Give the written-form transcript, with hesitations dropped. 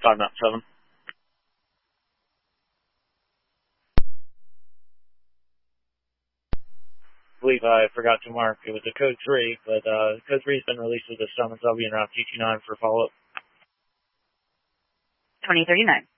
5 Mountain 7. I believe I forgot to mark. It was a code 3, but code 3 has been released with the summons. I'll be in route 229 for follow-up. 2039.